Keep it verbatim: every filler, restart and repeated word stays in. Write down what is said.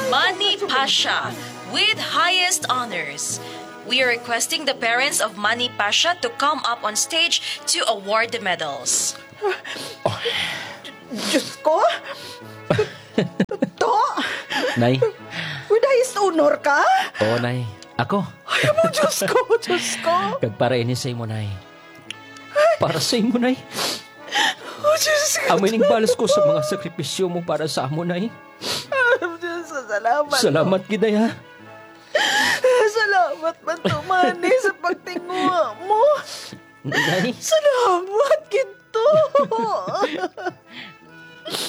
Manny Pasha, with highest honors. We are requesting the parents of Manny Pasha to come up on stage to award the medals. Diyos ko? To? Nay. With highest honor ka? Oo, Nay. Ako. Ay mo, Diyos ko, Diyos ko. Kagpara ini sa imo, Nay. Para sa imo, Nay. Oh, Diyos ko. Amoy ning balas ko sa mga sakripisyo mo para sa amo, Nay. Diyos ko, salamat. Salamat, Giday, ha? Salamat man to, Manny, sa pagtinguha mo. Nay. Salamat, Ginto.